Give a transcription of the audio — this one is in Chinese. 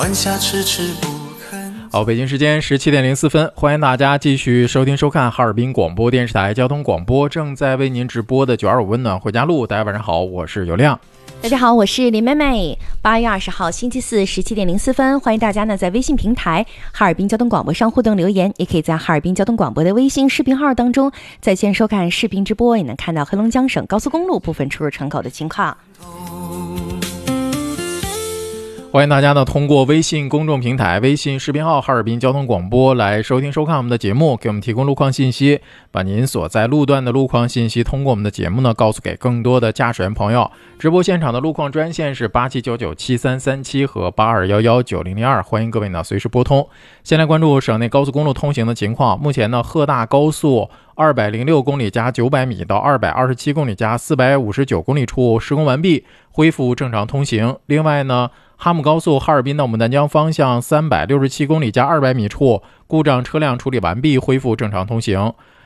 弯下迟迟不肯。 好，北京时间17:04，欢迎大家继续收听收看哈尔滨广播电视台交通广播正在为您直播的925温暖回家路。大家晚上好，我是尤亮。 大家好，我是林妹妹。8月20号星期四17:04，欢迎大家呢在微信平台哈尔滨交通广播上互动留言，也可以在哈尔滨交通广播的微信视频号当中在线收看视频直播，也能看到黑龙江省高速公路部分出入城口的情况。 欢迎大家呢通过微信公众平台、微信视频号哈尔滨交通广播来收听收看我们的节目，给我们提供路况信息，把您所在路段的路况信息通过我们的节目呢告诉给更多的驾驶员朋友。直播现场的路况专线是87997337和82119002，欢迎各位呢随时拨通。先来关注省内高速公路通行的情况。目前呢赫大高速206公里加900米到227公里加459公里处施工完毕，恢复正常通行。另外呢哈姆高速哈尔滨到牡丹江方向367公里加200米处故障车辆处理完毕，恢复正常通行。